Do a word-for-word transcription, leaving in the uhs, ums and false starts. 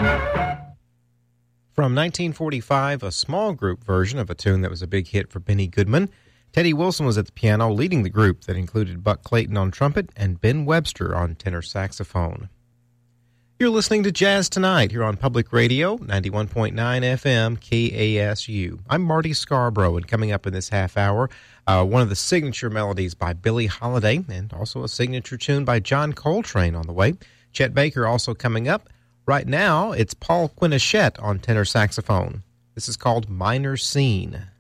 From nineteen forty-five, a small group version of a tune that was a big hit for Benny Goodman. Teddy Wilson was at the piano leading the group that included Buck Clayton on trumpet and Ben Webster on tenor saxophone. You're listening to Jazz Tonight here on Public Radio, ninety-one point nine F M, K A S U. I'm Marty Scarborough, and coming up in this half hour, uh, one of the signature melodies by Billie Holiday, and also a signature tune by John Coltrane on the way. Chet Baker also coming up. Right now, it's Paul Quinichette on tenor saxophone. This is called Minor Scene.